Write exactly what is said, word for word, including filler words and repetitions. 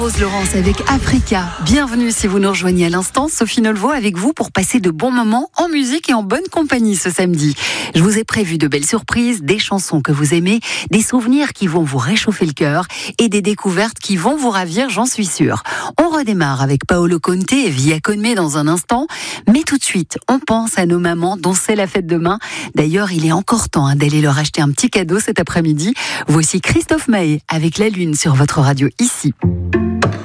Rose Laurence avec Africa. Bienvenue si vous nous rejoignez à l'instant. Sophie Nolvo avec vous pour passer de bons moments en musique et en bonne compagnie ce samedi. Je vous ai prévu de belles surprises, des chansons que vous aimez, des souvenirs qui vont vous réchauffer le cœur et des découvertes qui vont vous ravir, j'en suis sûre. On redémarre avec Paolo Conte et Via Con Me dans un instant. Mais tout de suite, on pense à nos mamans dont c'est la fête demain. D'ailleurs, il est encore temps hein, d'aller leur acheter un petit cadeau cet après-midi. Voici Christophe Maé avec La Lune sur votre radio ici.